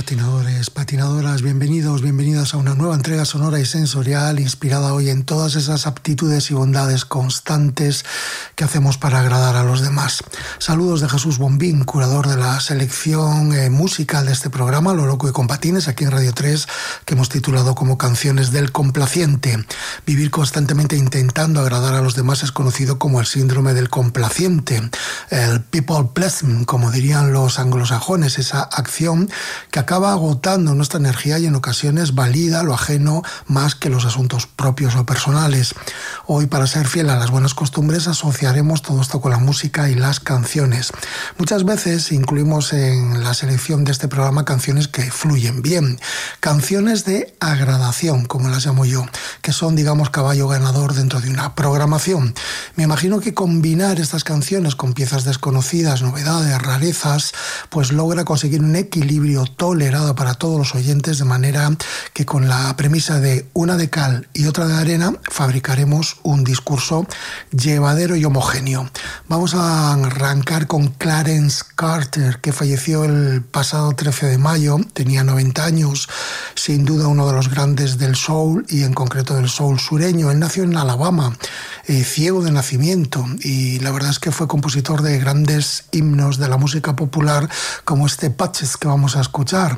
patinadores, patinadoras, bienvenidas a una nueva entrega sonora y sensorial inspirada hoy en todas esas aptitudes y bondades constantes que hacemos para agradar a los demás. Saludos de Jesús Bombín, curador de la selección musical de este programa, Lo Loco y con Patines, aquí en Radio 3, que hemos titulado como Canciones del Complaciente. Vivir constantemente intentando agradar a los demás es conocido como el síndrome del complaciente, el people pleasing, como dirían los anglosajones, esa acción que acaba agotando nuestra energía y en ocasiones valida lo ajeno más que los asuntos propios o personales. Hoy, para ser fiel a las buenas costumbres, asociaremos todo esto con la música y las canciones. Muchas veces incluimos en la selección de este programa canciones que fluyen bien, canciones de agradación, como las llamo yo, que son, digamos, caballo ganador dentro de una programación. Me imagino que combinar estas canciones con piezas desconocidas, novedades, rarezas, pues logra conseguir un equilibrio tolerado para todos los oyentes, de manera que con la premisa de una de cal y otra de arena fabricaremos un discurso llevadero y homogéneo. Vamos a arrancar con Clarence Carter, que falleció el pasado 13 de mayo, tenía 90 años, sin duda uno de los grandes del soul y en concreto del soul sureño. Él nació en Alabama, ciego de nacimiento, y la verdad es que fue compositor de grandes himnos de la música popular como este Patches que vamos a escuchar.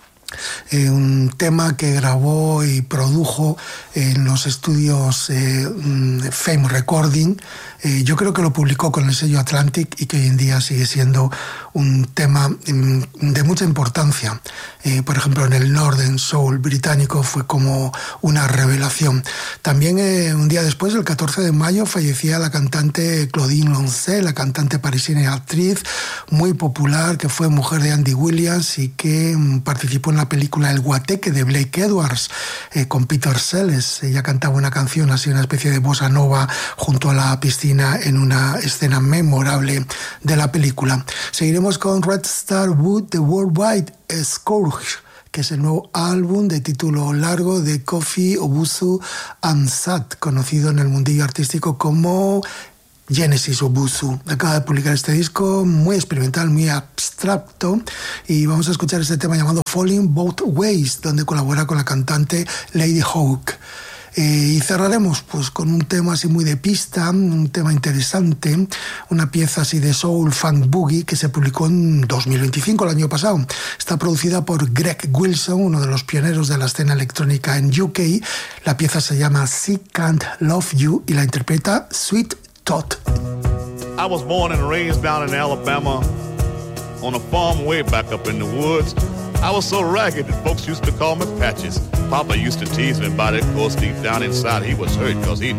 Un tema que grabó y produjo en los estudios Fame Recording. Yo creo que lo publicó con el sello Atlantic y que hoy en día sigue siendo un tema de mucha importancia. Por ejemplo, en el Northern Soul británico fue como una revelación. También un día después, el 14 de mayo, fallecía la cantante Claudine Lonceau, la cantante parisina y actriz muy popular, que fue mujer de Andy Williams y que participó en la película El Guateque de Blake Edwards con Peter Sellers. Ella cantaba una canción así, una especie de bossa nova junto a la piscina en una escena memorable de la película. Seguiremos con Red Star Wood, The Worldwide Scourge, que es el nuevo álbum de título largo de Koffi Obusu Ansat, conocido en el mundillo artístico como Genesis Obusu. Acaba de publicar este disco muy experimental, muy abstracto, y vamos a escuchar este tema llamado Falling Both Ways, donde colabora con la cantante Lady Hawk. Y cerraremos pues con un tema así muy de pista, un tema interesante, una pieza así de soul funk boogie que se publicó en 2025, el año pasado. Está producida por Greg Wilson, uno de los pioneros de la escena electrónica en UK. La pieza se llama She Can't Love You y la interpreta Sweet Todd. I was born and raised down in Alabama on a farm way back up in the woods. I was so ragged that folks used to call me Patches. Papa used to tease me about it, 'cause deep down inside he was hurt 'cause he